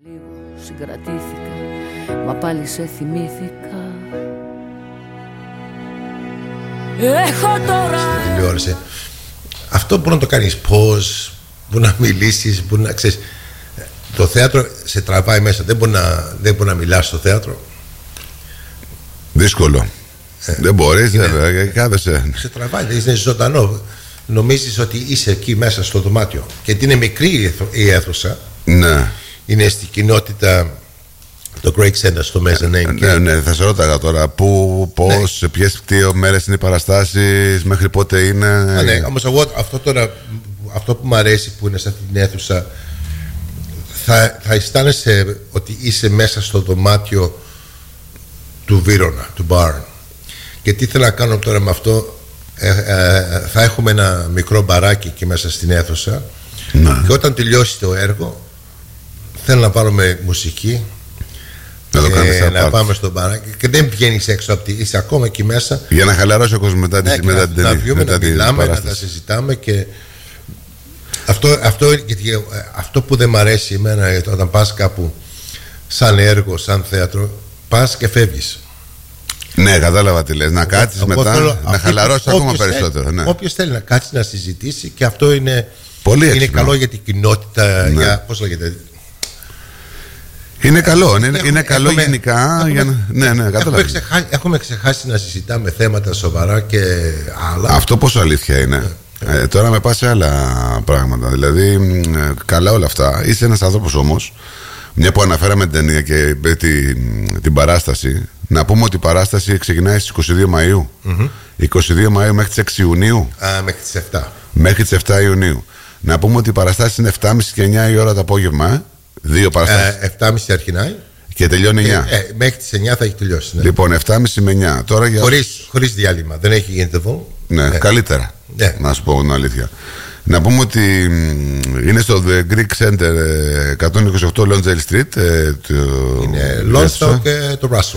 Λίγο συγκρατήθηκα, μα πάλι σε θυμήθηκα. Έχω τώρα. Τηλεόραση. Αυτό μπορεί να το κάνεις πώς, μπορεί να μιλήσεις, μπορεί να ξέρεις. Το θέατρο σε τραβάει μέσα. Δεν μπορεί να μιλάς στο θέατρο. Δύσκολο. Δεν μπορείς, κάθεσαι. Σε τραβάει, δεν είναι ζωντανό. Νομίζεις ότι είσαι εκεί μέσα στο δωμάτιο. Και είναι μικρή η αίθουσα. Ναι. Είναι στην κοινότητα το Great Center στο Mezzanine. Ναι, θα σε ρώταγα τώρα πού, πώς, σε ποιες μέρες είναι οι παραστάσεις, μέχρι πότε είναι. Ναι, όμως εγώ αυτό που μου αρέσει που είναι σε αυτή την αίθουσα, θα αισθάνεσαι ότι είσαι μέσα στο δωμάτιο του Βύρωνα, του Barn. Και τι θέλω να κάνω τώρα με αυτό, θα έχουμε ένα μικρό μπαράκι εκεί μέσα στην αίθουσα. Ναι. Και όταν τελειώσει το έργο, θέλω να πάρουμε μουσική, να πάμε στο μπαράκι και δεν βγαίνεις έξω από είσαι ακόμα εκεί μέσα για να χαλαρώσει ο κόσμος μετά την ταινία. Να βγούμε, να μιλάμε, να τα συζητάμε. Και αυτό που δεν μ' αρέσει εμένα, όταν πας κάπου σαν έργο, σαν θέατρο, πας και φεύγεις. Ναι, κατάλαβα τι λες. Να κάτσεις μετά, να χαλαρώσεις ακόμα περισσότερο. Ναι. Όποιος θέλει να κάτσει να συζητήσει, και αυτό είναι πολύ είναι καλό για την κοινότητα. Ναι. Πώς λέγεται. Είναι καλό, είναι καλό γενικά. Έχουμε ξεχάσει να συζητάμε θέματα σοβαρά και άλλα. Αυτό πόσο αλήθεια είναι. Τώρα με πας σε άλλα πράγματα. Δηλαδή, καλά όλα αυτά. Είσαι ένας άνθρωπος όμως, μια που αναφέραμε την ταινία και την παράσταση, να πούμε ότι η παράσταση ξεκινάει στις 22 Μαΐου. 22 Μαΐου μέχρι τις 6 Ιουνίου. Μέχρι τις 7. Μέχρι τις 7 Ιουνίου. Να πούμε ότι η παράσταση είναι 7.30 και 9 η ώρα το απόγευμα. Δύο παραστάσεις. 7.30 αρχινάει. Και τελειώνει 9. Μέχρι τις 9 θα έχει τελειώσει. Ναι. Λοιπόν, 7.30 με 9. Τώρα χωρίς διάλειμμα. Δεν έχει interval. Ναι, καλύτερα. Ναι. Να σου πω την αλήθεια. Να πούμε ότι είναι στο The Greek Center 128 Lonsdale Street. Είναι Lonsdale και το Russell.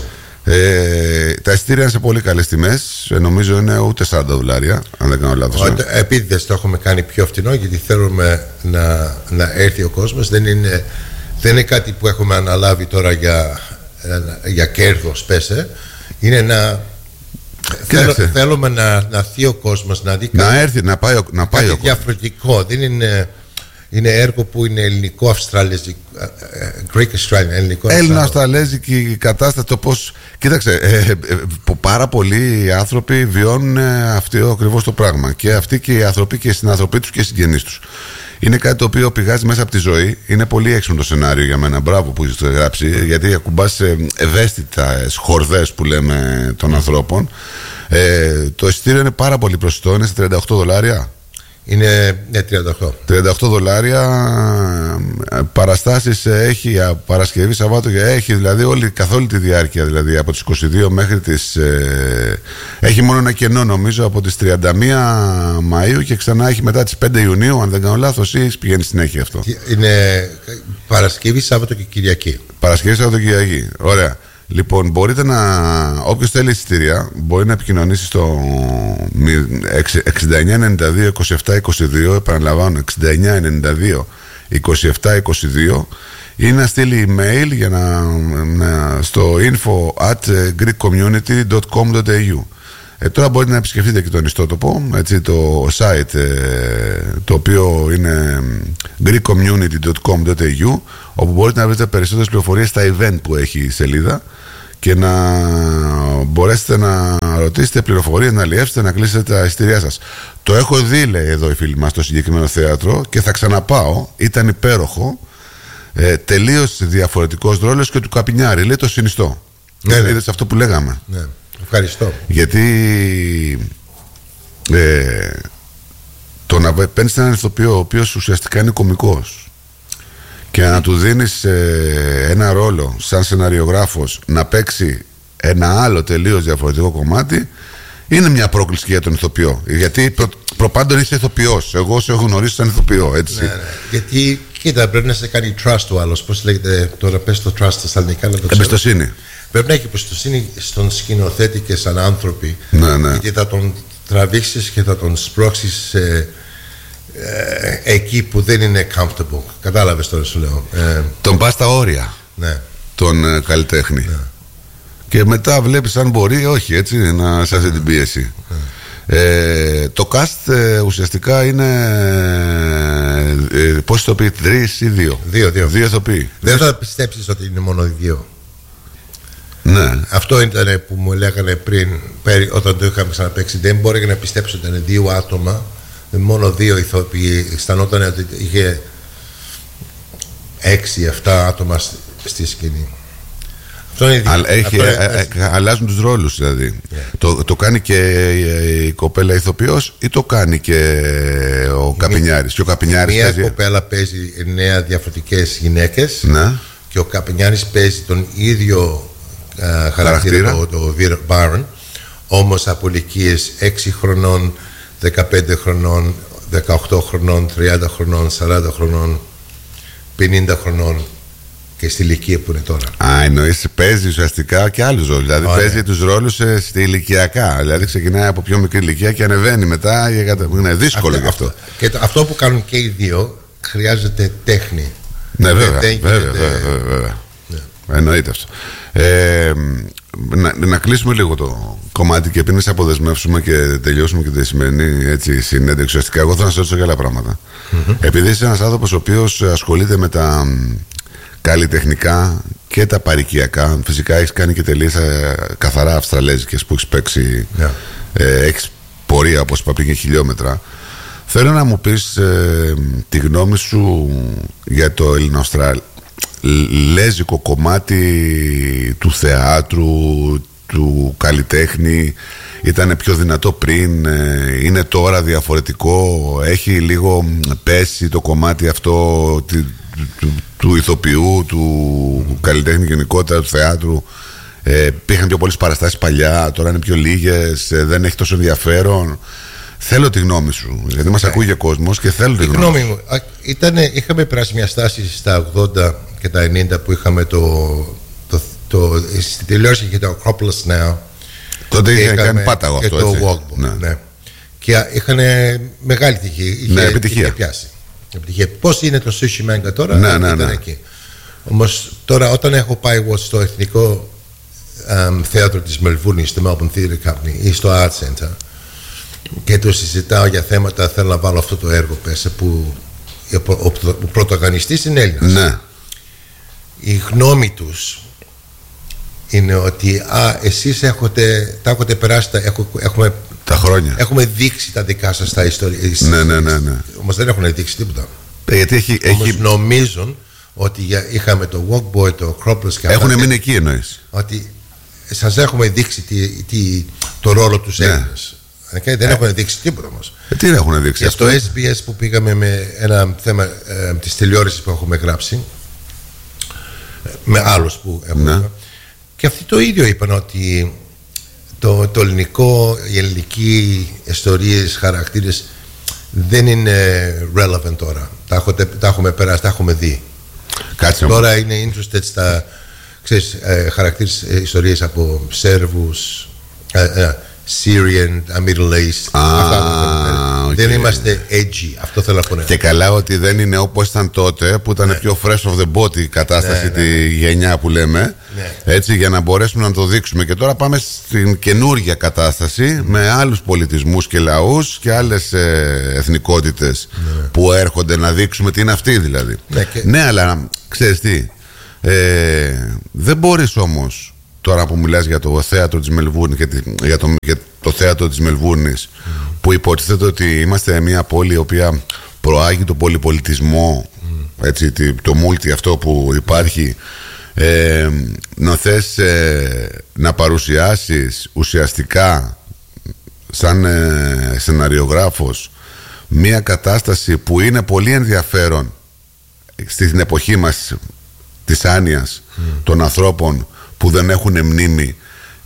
Τα εισιτήρια είναι σε πολύ καλές τιμές. Νομίζω είναι ούτε $40, αν δεν κάνω λάθος. Επίτηδες το έχουμε κάνει πιο φτηνό, γιατί θέλουμε να έρθει ο κόσμος. Δεν είναι κάτι που έχουμε αναλάβει τώρα για κέρδος, πέσε. Είναι θέλουμε να έρθει ο κόσμος, να δει κάτι διαφορετικό. Δεν είναι έργο που είναι ελληνικό, Greek-Australian, ελληνικό. Έλληνο-Αυστραλέζικη κατάσταση, το πώς. Κοίταξε, πάρα πολλοί άνθρωποι βιώνουν αυτό ακριβώς το πράγμα. Και αυτοί και οι άνθρωποι και οι συνανθρωποί τους και οι συγγενείς τους. Είναι κάτι το οποίο πηγάζει μέσα από τη ζωή. Είναι πολύ έξυπνο το σενάριο για μένα. Μπράβο που έχεις το γράψει, γιατί ακουμπάς ευαίσθητες χορδές που λέμε των ανθρώπων. Το εισιτήριο είναι πάρα πολύ προσιτό, είναι στα $38. Είναι 38 $. Παραστάσεις έχει Παρασκευή, Σαββάτο και έχει δηλαδή καθ' όλη τη διάρκεια, δηλαδή από τις 22 μέχρι τις έχει μόνο ένα κενό νομίζω από τις 31 Μαΐου και ξανά έχει μετά τις 5 Ιουνίου, αν δεν κάνω λάθος, ή πηγαίνει συνέχεια αυτό. Είναι Παρασκευή, Σάββατο και Κυριακή. Παρασκευή, Σάββατο και Κυριακή. Ωραία. Λοιπόν, μπορείτε όποιος θέλει εισιτήρια μπορεί να επικοινωνήσει στο 6992-2722, επαναλαμβάνω 6992-2722, ή να στείλει email στο info@greekcommunity.com.au. Τώρα μπορείτε να επισκεφτείτε και τον ιστότοπο, έτσι, το site το οποίο είναι greekcommunity.com.au, όπου μπορείτε να βρείτε περισσότερες πληροφορίες στα event που έχει η σελίδα και να μπορέσετε να ρωτήσετε πληροφορίες, να αλλιεύσετε, να κλείσετε τα εισιτήριά σας. Το έχω δει, λέει εδώ οι φίλοι μας, στο συγκεκριμένο θέατρο, και θα ξαναπάω. Ήταν υπέροχο. Τελείως διαφορετικός ρόλος και του Καπινιάρη. Λέει, το συνιστώ. Είδες αυτό που λέγαμε. Ναι. Ευχαριστώ. Γιατί το να παίρνεις έναν ηθοποιό ο οποίος ουσιαστικά είναι κωμικός και να του δίνεις ένα ρόλο σαν σεναριογράφος να παίξει ένα άλλο τελείως διαφορετικό κομμάτι, είναι μια πρόκληση για τον ηθοποιό. Γιατί προπάντων είσαι ηθοποιός. Εγώ σε έχω γνωρίσει σαν ηθοποιό, έτσι. Ναι. Γιατί, κοίτα, πρέπει να σε κάνει trust ο άλλος. Πώς λέγεται τώρα, πες το trust στα ελληνικά, να το ξέρω. Εμπιστοσύνη. Πρέπει να έχει εμπιστοσύνη στον σκηνοθέτη και σαν άνθρωποι. Ναι. Γιατί θα τον τραβήξεις και θα τον σπρώξεις εκεί που δεν είναι comfortable. Κατάλαβες τώρα σου λέω. Τον πας στα όρια. Ναι. Τον καλλιτέχνη. Ναι. Και μετά βλέπεις αν μπορεί, όχι, έτσι, να σε αυτή την πίεση. Το cast ουσιαστικά είναι πώς ηθοποιεί, 3 ή 2? 2 ηθοποιοί. Δεν θα πιστέψεις ότι είναι μόνο 2. Ναι. Αυτό ήταν που μου λέγανε πριν, όταν το είχαμε ξαναπαίξει. Δεν μπορώ να πιστέψω ότι ήταν 2 άτομα, μόνο 2 ηθοποιοί. Αισθανόταν ότι είχε 6-7 άτομα στη σκηνή. Αλλάζουν τους ρόλους δηλαδή. Το κάνει και η κοπέλα ηθοποιός ή το κάνει και ο Καπινιάρης? Και ο Καπινιάρης μία κοπέλα παίζει 9 διαφορετικές γυναίκες, ναι. Και ο Καπινιάρης παίζει τον ίδιο χαρακτήρα, το Μπάρον, όμως από ηλικίες 6 χρονών, 15 χρονών, 18 χρονών, 30 χρονών, 40 χρονών, 50 χρονών και στη ηλικία που είναι τώρα. Εννοείς παίζει ουσιαστικά και άλλους ρόλους. Δηλαδή παίζει τους ρόλους στη ηλικιακά. Δηλαδή ξεκινάει από πιο μικρή ηλικία και ανεβαίνει μετά. Είναι δύσκολο γι' αυτό. Και αυτό που κάνουν και οι δύο χρειάζεται τέχνη. Ναι, βέβαια. Εννοείται αυτό. Να κλείσουμε λίγο το κομμάτι και πριν σε αποδεσμεύσουμε και τελειώσουμε και τη σημερινή έτσι, συνέντευξη. Ουσιαστικά, εγώ θα σα ρωτήσω για άλλα πράγματα. Επειδή είσαι ένας άνθρωπος ο οποίος ασχολείται με τα καλλιτεχνικά και τα παροικιακά, φυσικά έχεις κάνει και τελείως καθαρά αυστραλέζικες που έχεις παίξει, έχεις πορεία όπως είπα πριν και χιλιόμετρα. Θέλω να μου πεις τη γνώμη σου για το ελληνοαυστραλέζικο κομμάτι του θεάτρου, του καλλιτέχνη. Ήταν πιο δυνατό πριν, είναι τώρα διαφορετικό, έχει λίγο πέσει το κομμάτι αυτό του ηθοποιού, του καλλιτέχνη γενικότερα, του θεάτρου. Πήγαν πιο πολλές παραστάσεις παλιά, τώρα είναι πιο λίγες, δεν έχει τόσο ενδιαφέρον. Θέλω τη γνώμη σου, γιατί μας ακούει ο κόσμος και θέλω τη γνώμη μου. Είχαμε περάσει μια στάση στα 80 και τα 90 που είχαμε στη τηλεόραση και το Acropolis Now. Τότε είχε κάνει πάταγο αυτό, και το Walkbook, ναι. Και είχαν μεγάλη τυχή. Ναι, επιτυχία. Πιάσει. Πώς είναι το Sushi Manga τώρα? Ναι. Εκεί. Όμως τώρα όταν έχω πάει εγώ στο Εθνικό Θέατρο της Μελβούρνης, στο Melbourne Theatre Company ή στο Art Center, και το συζητάω για θέματα, θέλω να βάλω αυτό το έργο πέσα που ο πρωταγωνιστής είναι Έλληνας. Ναι. Η γνώμη τους είναι ότι εσείς τα έχετε περάσει τα χρόνια. Έχουμε δείξει τα δικά σας τα ιστορία. Ναι. Όμως δεν έχουν δείξει τίποτα. Γιατί όμως νομίζουν ότι είχαμε το Walkboy, το Acropolis και έχουν μείνει εκεί εννοείς. ότι σας έχουμε δείξει το ρόλο τους Έλληνες. Δεν έχουν δείξει τίποτα όμως. Τι έχουν δείξει? Και στο SBS που πήγαμε με ένα θέμα της τηλεόρασης που έχουμε γράψει με άλλους που έχουμε, και αυτοί το ίδιο είπαν, ότι το ελληνικό, οι ελληνικοί ιστορίες, χαρακτήρες δεν είναι relevant τώρα. Τα έχουμε περάσει, τα έχουμε δει. Τώρα είναι interested στα χαρακτήρες, ιστορίες από Σέρβους, Syrian, Middle East. Δεν είμαστε edgy. Αυτό θέλω να πω. Και καλά ότι δεν είναι όπως ήταν τότε που ήταν πιο fresh of the body η κατάσταση, τη γενιά που λέμε. Έτσι, για να μπορέσουμε να το δείξουμε. Και τώρα πάμε στην καινούργια κατάσταση με άλλους πολιτισμούς και λαούς και άλλες εθνικότητες που έρχονται να δείξουμε τι είναι αυτή δηλαδή. Ναι, αλλά ξέρεις τι, δεν μπορείς όμως τώρα που μιλάς για το θέατρο της Μελβούρνης και για το θέατρο της Μελβούρνης, που υποτίθεται ότι είμαστε μια πόλη η οποία προάγει το πολυπολιτισμό, έτσι, το multi αυτό που υπάρχει, να θες να παρουσιάσεις ουσιαστικά σαν σεναριογράφος μια κατάσταση που είναι πολύ ενδιαφέρον στην εποχή μας της άνοιας των ανθρώπων που δεν έχουν μνήμη,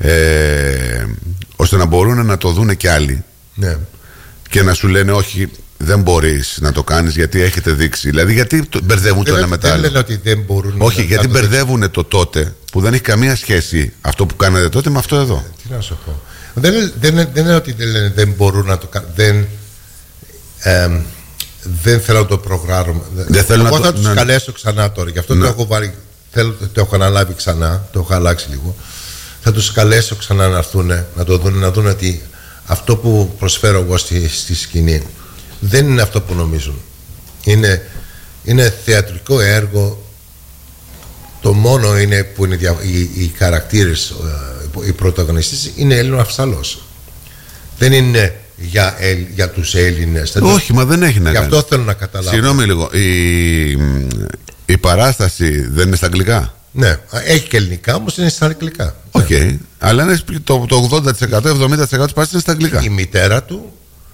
ώστε να μπορούν να το δούνε κι άλλοι, και να σου λένε όχι, δεν μπορείς να το κάνεις γιατί έχετε δείξει. Δηλαδή γιατί μπερδεύουν το ένα με το άλλο? Δεν λένε ότι δεν μπορούν. Όχι, γιατί μπερδεύουν το τότε που δεν έχει καμία σχέση αυτό που κάνετε τότε με αυτό εδώ. Τι να σου πω. Δεν είναι ότι δεν μπορούν να το κάνουν. δεν θέλω να το προγράμμα. Εγώ θα τους καλέσω ξανά τώρα. Γι' αυτό το έχω βάλει. Το έχω αναλάβει ξανά. Το έχω αλλάξει λίγο. Θα τους καλέσω ξανά να έρθουν να το δουν, να δουν ότι αυτό που προσφέρω εγώ στη σκηνή δεν είναι αυτό που νομίζουν. Είναι θεατρικό έργο. Το μόνο είναι που είναι οι χαρακτήρες, οι πρωταγωνιστές είναι Έλληνο-Αυστραλός. Δεν είναι για τους Έλληνες. Όχι, μα δεν έχει να κάνει. Γι' αυτό θέλω να καταλάβω. Συγγνώμη λίγο. Η παράσταση δεν είναι στα αγγλικά? Ναι, έχει και ελληνικά, όμως είναι στα αγγλικά. Οκ. Okay. Αλλά είναι το 80%, 70% της παράστασης είναι στα αγγλικά. Η μητέρα του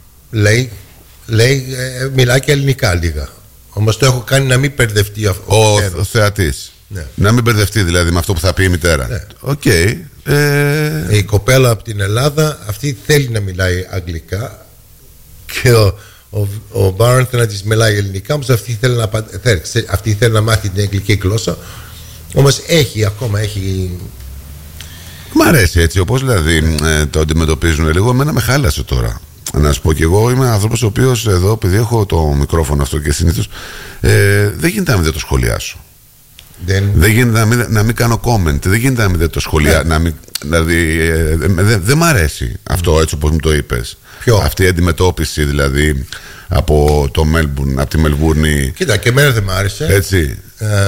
μιλάει και ελληνικά λίγα. Όμως το έχω κάνει να μην μπερδευτεί ο θεατής. Ναι. Να μην μπερδευτεί δηλαδή με αυτό που θα πει η μητέρα. Ναι. Okay. Η κοπέλα από την Ελλάδα αυτή θέλει να μιλάει αγγλικά και ο Μπάρον θέλει να της μιλάει ελληνικά, όμως αυτή θέλει να μάθει την αγγλική γλώσσα. Όμως ακόμα έχει. Μ' αρέσει έτσι όπως δηλαδή το αντιμετωπίζουν λίγο. Εμένα με χάλασε τώρα. Να σου πω κι εγώ είμαι άνθρωπος ο οποίος εδώ, επειδή έχω το μικρόφωνο αυτό και συνήθως δεν γίνεται να μην το σχολιάσω. Δεν γίνεται να μην κάνω comment. Δεν γίνεται να μην το σχολιάσω. Δηλαδή δεν μ' αρέσει αυτό έτσι όπως μου το είπες. Αυτή η αντιμετώπιση δηλαδή από τη Μελβούρνη. Κοίτα, και εμένα δεν μ' άρεσε. Έτσι.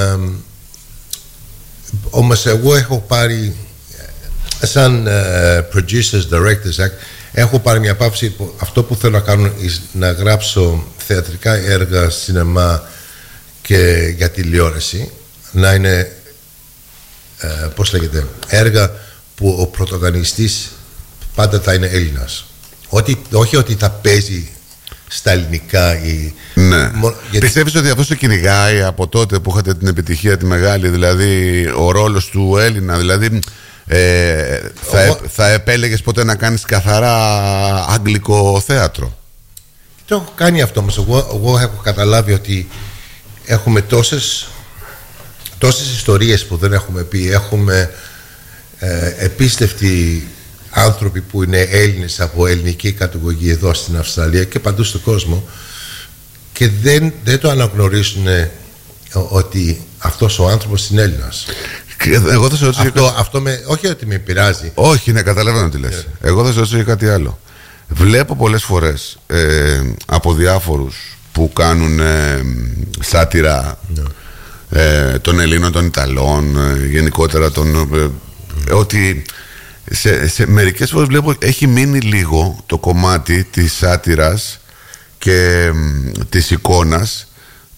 Όμως εγώ έχω πάρει σαν producers, directors, έχω πάρει μια πάυση που αυτό που θέλω να κάνω είναι να γράψω θεατρικά έργα, σινεμά και για τηλεόραση, να είναι πώς λέγεται, έργα που ο πρωταγωνιστής πάντα θα είναι Έλληνας. Όχι ότι θα παίζει στα ελληνικά ναι. Πιστεύεις ότι αυτό σε κυνηγάει από τότε που είχατε την επιτυχία τη μεγάλη, δηλαδή ο ρόλος του Έλληνα, δηλαδή θα επέλεγες ποτέ να κάνεις καθαρά αγγλικό θέατρο? Το έχω κάνει αυτό, όμως εγώ έχω καταλάβει ότι έχουμε τόσες ιστορίες που δεν έχουμε πει. Έχουμε επίστευτοι άνθρωποι που είναι Έλληνες από ελληνική καταγωγή εδώ στην Αυστραλία και παντού στον κόσμο και δεν το αναγνωρίζουν ότι αυτός ο άνθρωπος είναι Έλληνας. Εγώ θα σε ρωτήσω όχι ότι με πειράζει. Όχι, ναι, καταλαβαίνω τι λες. Εγώ θα σε ρωτήσω για κάτι άλλο. Βλέπω πολλές φορές από διάφορους που κάνουν σάτυρα των Ελλήνων, των Ιταλών, γενικότερα ότι σε μερικές φορές βλέπω έχει μείνει λίγο το κομμάτι της σάτυρας και της εικόνας,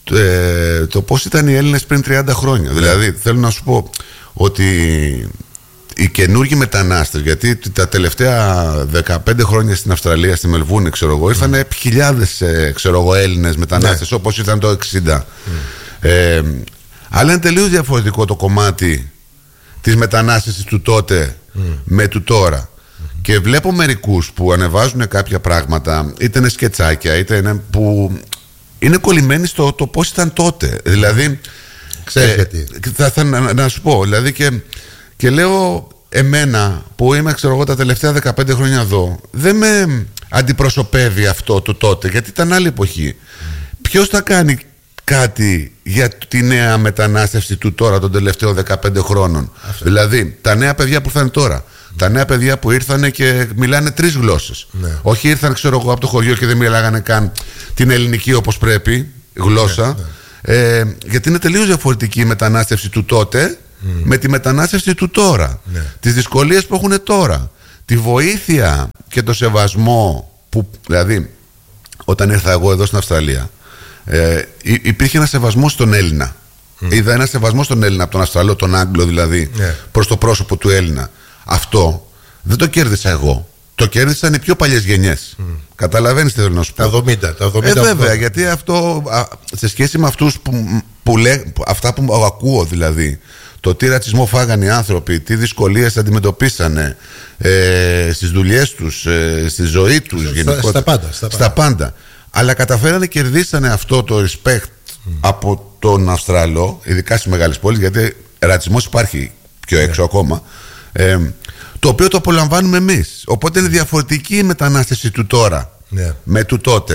το πώς ήταν οι Έλληνες πριν 30 χρόνια. Δηλαδή θέλω να σου πω ότι οι καινούργοι μετανάστες, γιατί τα τελευταία 15 χρόνια στην Αυστραλία, στη Μελβούρνη, ξέρω εγώ, ήρθαν χιλιάδες Έλληνες μετανάστες, όπως ήταν το 60. Αλλά είναι τελείως διαφορετικό το κομμάτι της μετανάστευσης του τότε με του τώρα. Και βλέπω μερικούς που ανεβάζουν κάποια πράγματα, είτε είναι σκετσάκια, είτε είναι που είναι κολλημένοι στο το πώς ήταν τότε. Δηλαδή, ξέρεις γιατί. Να σου πω, δηλαδή και λέω, εμένα που είμαι, ξέρω εγώ, τα τελευταία 15 χρόνια εδώ, δεν με αντιπροσωπεύει αυτό του τότε, γιατί ήταν άλλη εποχή. Ποιος θα κάνει κάτι για τη νέα μετανάστευση του τώρα των τελευταίων 15 χρόνων? Αυτό. Δηλαδή τα νέα παιδιά που ήρθαν τώρα, τα νέα παιδιά που ήρθαν και μιλάνε 3 γλώσσες. Ναι. Όχι ήρθαν, ξέρω εγώ, από το χωριό και δεν μιλάγανε καν την ελληνική όπως πρέπει γλώσσα. Ναι. Γιατί είναι τελείως διαφορετική η μετανάστευση του τότε με τη μετανάστευση του τώρα. Ναι. Τις δυσκολίες που έχουν τώρα, τη βοήθεια και το σεβασμό που, δηλαδή όταν ήρθα εγώ εδώ στην Αυστραλία, υπήρχε ένα σεβασμό στον Έλληνα. Είδα ένα σεβασμό στον Έλληνα από τον Αυστραλό, τον Άγγλο δηλαδή, προς το πρόσωπο του Έλληνα. Αυτό δεν το κέρδισα εγώ. Το κέρδισαν οι πιο παλιές γενιές. Καταλαβαίνεις τι θέλω να σου πω? Τα 70. Βέβαια, γιατί αυτό σε σχέση με αυτούς αυτά που ακούω, δηλαδή το τι ρατσισμό φάγανε οι άνθρωποι, τι δυσκολίες αντιμετωπίσανε στις δουλειές τους, στη ζωή τους, γενικότερα, στα πάντα. Αλλά καταφέρανε, κερδίσανε αυτό το respect από τον Αυστραλό, ειδικά στις μεγάλες πόλεις, γιατί ρατσισμός υπάρχει πιο έξω ακόμα, το οποίο το απολαμβάνουμε εμείς. Οπότε είναι διαφορετική η μετανάστευση του τώρα με του τότε.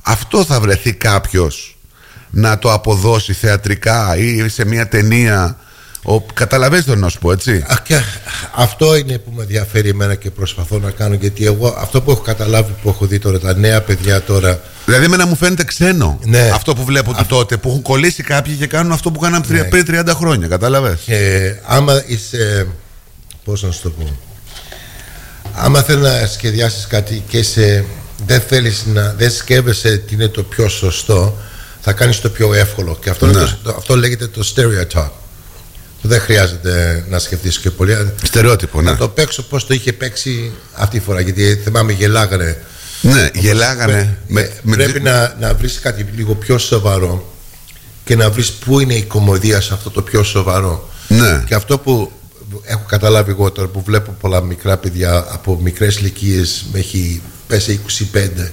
αυτό θα βρεθεί κάποιος να το αποδώσει θεατρικά ή σε μια ταινία. Καταλαβαίνεις το να σου πω, έτσι. Και αυτό είναι που με ενδιαφέρει εμένα και προσπαθώ να κάνω, γιατί εγώ αυτό που έχω καταλάβει, που έχω δει τώρα, τα νέα παιδιά τώρα. Δηλαδή, εμένα μου φαίνεται ξένο, ναι, αυτό που βλέπω του τότε, που έχουν κολλήσει κάποιοι και κάνουν αυτό που κάναν πριν 30 χρόνια. Κατάλαβες. Και άμα είσαι. Πώς να σου το πω. Άμα θέλει να σχεδιάσεις κάτι και δεν σκέφτεσαι τι είναι το πιο σωστό, θα κάνεις το πιο εύκολο. Και αυτό, ναι, αυτό λέγεται το stereotype. Δεν χρειάζεται να σκεφτείς και πολύ. Στερεότυπο, ναι. Να το παίξω πώς το είχε παίξει αυτή τη φορά. Γιατί θυμάμαι γελάγανε. Ναι, γελάγανε. Πρέπει να βρεις κάτι λίγο πιο σοβαρό και να βρεις πού είναι η κωμωδία σε αυτό το πιο σοβαρό. Ναι. Και αυτό που έχω καταλάβει εγώ τώρα, που βλέπω πολλά μικρά παιδιά από μικρές ηλικίες μέχρι πέσει 25,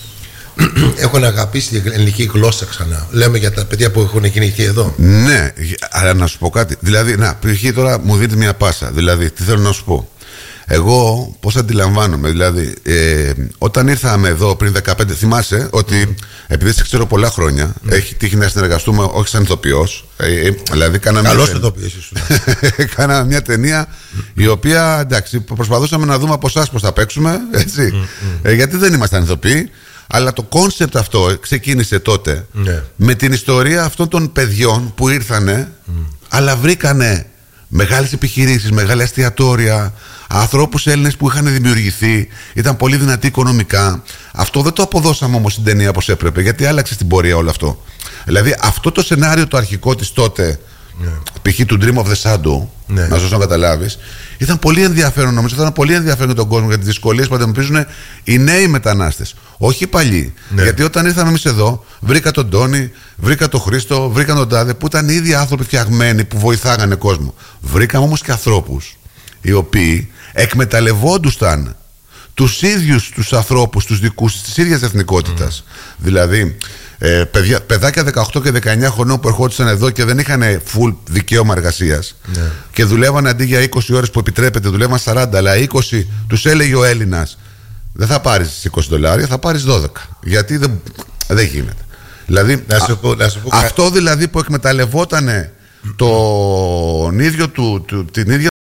έχουν αγαπήσει την ελληνική γλώσσα ξανά. Λέμε για τα παιδιά που έχουν γεννηθεί εδώ. Ναι, αλλά να σου πω κάτι. Δηλαδή, π.χ. τώρα μου δείτε μια πάσα. Δηλαδή, τι θέλω να σου πω. Εγώ πώς αντιλαμβάνομαι, δηλαδή, όταν ήρθαμε εδώ πριν 15, θυμάσαι ότι επειδή σε ξέρω πολλά χρόνια, έχει τύχει να συνεργαστούμε, όχι σαν ηθοποιός. Δηλαδή, καλώς ηθοποιός ήσουν. Κάναμε μια ταινία η οποία, εντάξει, προσπαθούσαμε να δούμε από εσάς πώς θα παίξουμε, έτσι. Γιατί δεν ήμασταν ηθοποιοί. Αλλά το κόνσεπτ αυτό ξεκίνησε τότε, ναι, με την ιστορία αυτών των παιδιών που ήρθανε, αλλά βρήκανε μεγάλες επιχειρήσεις, μεγάλα εστιατόρια, ανθρώπους Έλληνες που είχαν δημιουργηθεί, ήταν πολύ δυνατοί οικονομικά. Αυτό δεν το αποδώσαμε όμως στην ταινία όπως έπρεπε, γιατί άλλαξε στην πορεία όλο αυτό. Δηλαδή αυτό το σενάριο το αρχικό της τότε, ναι, π.χ. του Dream of the Shadow, ναι, να να καταλάβεις, ήταν πολύ ενδιαφέρον, νομίζω. Ήταν πολύ ενδιαφέρον για τον κόσμο, για τις δυσκολίες που αντιμετωπίζουν οι νέοι μετανάστες, όχι οι παλιοί. Ναι. Γιατί όταν ήρθαμε εμείς εδώ, βρήκα τον Τόνι, βρήκα τον Χρήστο, βρήκα τον Τάδε, που ήταν ήδη άνθρωποι φτιαγμένοι που βοηθάγανε κόσμο. Βρήκαμε όμως και ανθρώπους οι οποίοι εκμεταλλευόντουσαν τους ίδιους τους ανθρώπους, τους δικούς της ίδιας εθνικότητας. Δηλαδή, παιδάκια 18 και 19 χρονών που ερχόντουσαν εδώ και δεν είχαν full δικαίωμα εργασίας, ναι, και δουλεύαν αντί για 20 ώρες που επιτρέπεται, δουλεύαν 40, αλλά 20 τους έλεγε ο Έλληνας, δεν θα πάρεις $20, θα πάρεις 12. Γιατί δεν γίνεται. Δηλαδή, αυτό δηλαδή που εκμεταλλευότανε την ίδια